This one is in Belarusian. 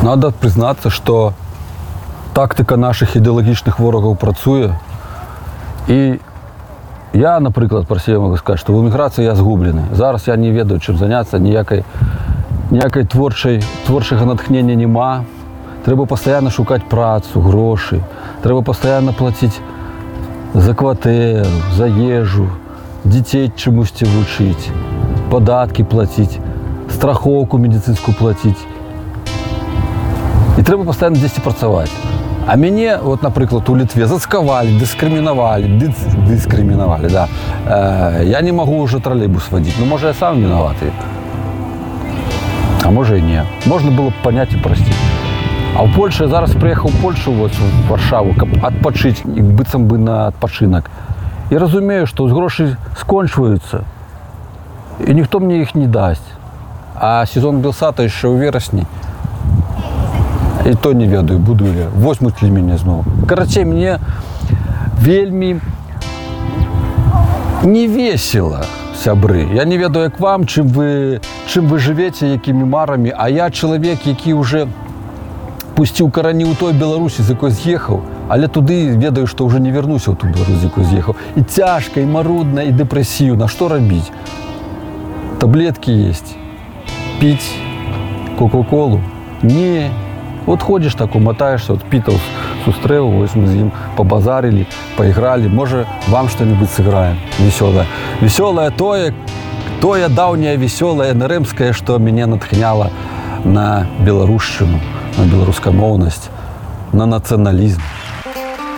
Надо признацца, што тактыка нашых ідэалагічных ворагаў працуе. І я, напрыклад, пра сябе магу сказаць, што ў эміграцыі я згублены. Зараз я не ведаю, чым заняцца, ніякай творчага натхнення няма. Трэба пастаянна шукаць працу, грошы. Трэба пастаянна плаціць за кватэру, за ежу, дзяцей чамусьці вучыць, падаткі плаціць, страхоўку медыцынскую плаціць. І трэба пастаянна дзесьці працаваць. А мяне, вот, напрыклад, у Літве зацкавалі, дыскрымінавалі, да. Я не магу ўжо тралейбус вадзіць. Ну, можа, я сам вінаваты. А можа і не. Можна было б паняць і прасціць. А ў Польшы, я зараз прыехаў у Польшу, вот, в Варшаву, каб адпачыць, быццам бы на адпачынак. І разумею, што грошы скончваюцца, і ніхто мне іх не дасць. А сезон Белсата яшчэ ў верасні. І то не ведаю, буду ли, возьмуць ли мяне зноў. Карацей, мне вельмі не весела, сябры. Я не ведаю, як вам, чым вы жывеце, якімі марамі, а я чалавек, які ўжо пусціў карані ў той Беларусі, з якой з'ехаў, але туды ведаю, што ўжо не вярнуся ў ту Беларусь, з якой з'ехаў. І цяжка, і марудна, і дэпрэсію. На што рабіць? Таблеткі есць, піць кока-колу? Не. Вот ходишь так, умотаешься, вот Питал сустрэў, вось мы з ім пабазарылі, пайгралі. Можа, вам што-нибудь сыграем весёлае. Весёлае тое даўняе весёлае нрэмскае, што мяне натхняла на беларушчыну, на беларускамоўнасць, на нацыяналізм.